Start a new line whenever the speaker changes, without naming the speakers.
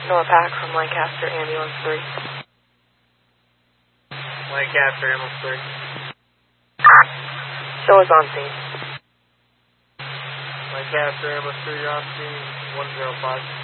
Noah Pack from Lancaster, Ambulance 3.
Lancaster, Ambulance 3.
Show us on scene.
Lancaster, Ambulance 3, you're on scene, 105.